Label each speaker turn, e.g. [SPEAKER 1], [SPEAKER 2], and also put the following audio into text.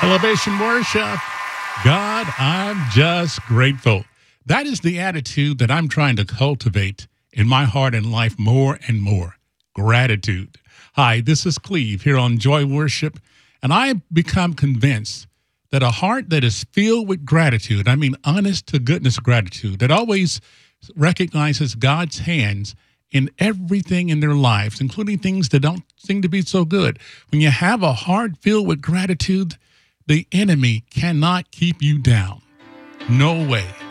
[SPEAKER 1] Elevation Worship. God, I'm just grateful. That is the attitude that I'm trying to cultivate in my heart and life more and more. Gratitude. Hi, this is Cleve here on Joy Worship, and I've become convinced that a heart that is filled with gratitude, I mean honest to goodness gratitude, that always recognizes God's hands in everything in their lives, including things that don't seem to be so good. When you have a heart filled with gratitude, the enemy cannot keep you down. No way.